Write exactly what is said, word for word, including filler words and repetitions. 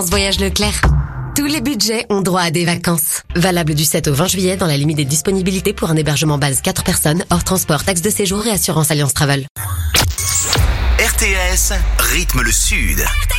Voyage Leclerc. Tous les budgets ont droit à des vacances. Valable du sept au vingt juillet dans la limite des disponibilités pour un hébergement base quatre personnes, hors transport, taxe de séjour et assurance Alliance Travel. R T S rythme le Sud.